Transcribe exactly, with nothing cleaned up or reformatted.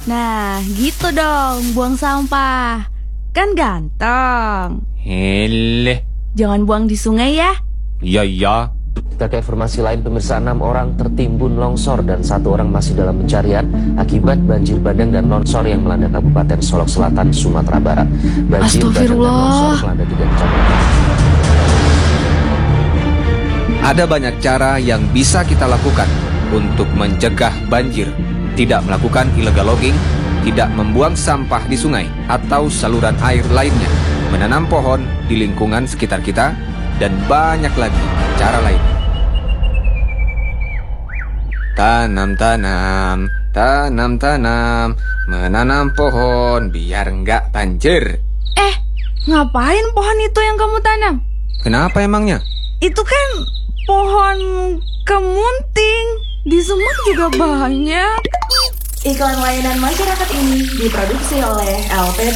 Nah, gitu dong, buang sampah. Kan ganteng. Hele. Jangan buang di sungai ya. Iya, iya. Kita ke informasi lain, pemirsa, enam orang tertimbun longsor dan satu orang masih dalam pencarian akibat banjir bandang dan longsor yang melanda Kabupaten Solok Selatan, Sumatera Barat. Banjir bandang dan longsor melanda tiga kecamatan. Ada banyak cara yang bisa kita lakukan untuk mencegah banjir. Tidak melakukan illegal logging, tidak membuang sampah di sungai atau saluran air lainnya, menanam pohon di lingkungan sekitar kita, dan banyak lagi cara lain. Tanam-tanam, tanam-tanam, menanam pohon biar nggak banjir. Eh, ngapain pohon itu yang kamu tanam? Kenapa emangnya? Itu kan pohon kemunting. Di Sumatera juga banyak. Iklan layanan masyarakat ini diproduksi oleh L P